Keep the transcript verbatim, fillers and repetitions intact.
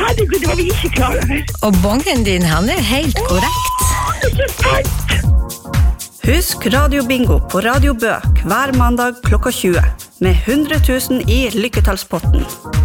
herregud, det var vi ikke klar over. Og bongen din, han er helt korrekt. Det er ikke sant! Husk Radio Bingo på Radio Bø hver mandag klokka tjue med hundre tusen i lykketallspotten.